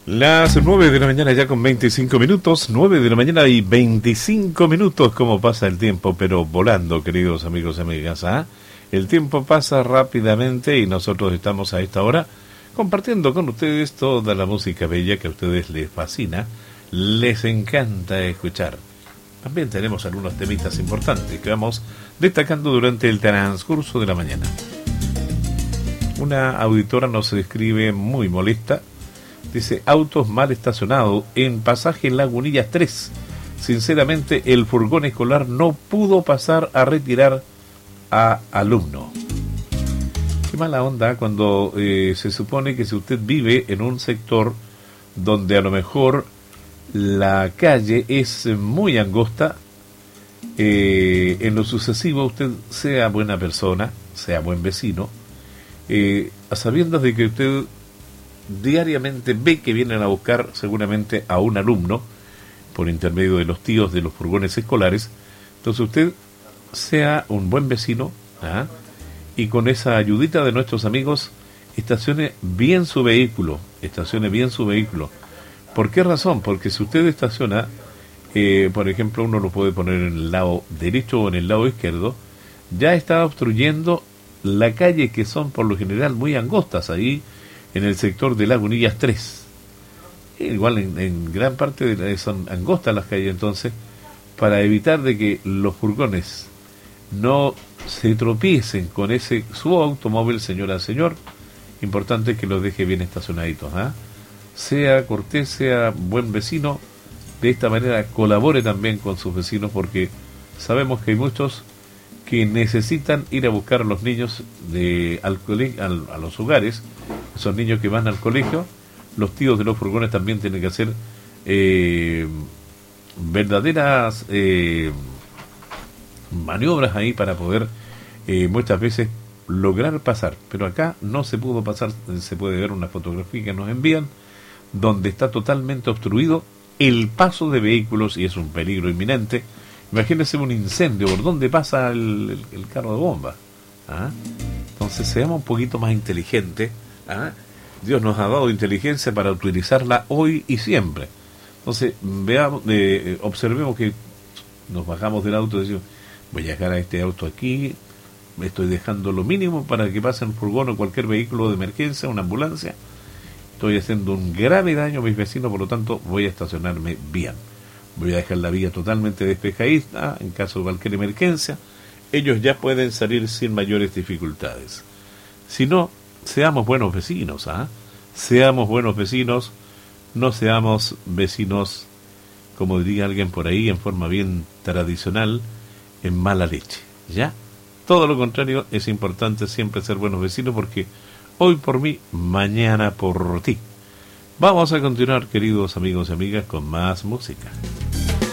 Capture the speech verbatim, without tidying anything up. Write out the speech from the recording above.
Las nueve de la mañana ya con veinticinco minutos, nueve de la mañana y veinticinco minutos, cómo pasa el tiempo, pero volando, queridos amigos y amigas, ¿ah? El tiempo pasa rápidamente y nosotros estamos a esta hora compartiendo con ustedes toda la música bella que a ustedes les fascina, les encanta escuchar. También tenemos algunos temitas importantes que vamos destacando durante el transcurso de la mañana. Una auditora nos escribe muy molesta. Dice, autos mal estacionados en pasaje Lagunillas tres. Sinceramente, el furgón escolar no pudo pasar a retirar a alumno. Qué mala onda cuando eh, se supone que si usted vive en un sector donde a lo mejor la calle es muy angosta, eh, en lo sucesivo usted sea buena persona, sea buen vecino, eh, a sabiendas de que usted diariamente ve que vienen a buscar seguramente a un alumno por intermedio de los tíos de los furgones escolares. Entonces usted sea un buen vecino, ¿ah? Y con esa ayudita de nuestros amigos estacione bien su vehículo, estacione bien su vehículo. ¿Por qué razón? Porque si usted estaciona, eh, por ejemplo, uno lo puede poner en el lado derecho o en el lado izquierdo, ya está obstruyendo la calle, que son por lo general muy angostas ahí en el sector de Lagunillas tres. Igual en, en gran parte de, son angostas las calles, entonces, para evitar de que los furgones no se tropiecen con ese su automóvil, señora, señor, importante que los deje bien estacionaditos, ¿ah? Sea cortés, sea buen vecino, de esta manera colabore también con sus vecinos, porque sabemos que hay muchos que necesitan ir a buscar a los niños de, al cole, al, a los hogares, esos niños que van al colegio. Los tíos de los furgones también tienen que hacer eh, verdaderas eh, maniobras ahí para poder eh, muchas veces lograr pasar, pero acá no se pudo pasar. Se puede ver una fotografía que nos envían donde está totalmente obstruido el paso de vehículos y es un peligro inminente. Imagínense un incendio, ¿por dónde pasa el, el, el carro de bomba? ¿Ah? Entonces seamos un poquito más inteligentes, ¿ah? Dios nos ha dado inteligencia para utilizarla hoy y siempre. Entonces veamos, eh, observemos que nos bajamos del auto y decimos, voy a dejar a este auto aquí, estoy dejando lo mínimo para que pase un furgón o cualquier vehículo de emergencia, una ambulancia. Estoy haciendo un grave daño a mis vecinos, por lo tanto voy a estacionarme bien. Voy a dejar la vía totalmente despejadita en caso de cualquier emergencia. Ellos ya pueden salir sin mayores dificultades. Si no, seamos buenos vecinos, ¿ah? Seamos buenos vecinos, no seamos vecinos, como diría alguien por ahí, en forma bien tradicional, en mala leche, ¿ya? Todo lo contrario, es importante siempre ser buenos vecinos, porque hoy por mí, mañana por ti. Vamos a continuar, queridos amigos y amigas, con más música.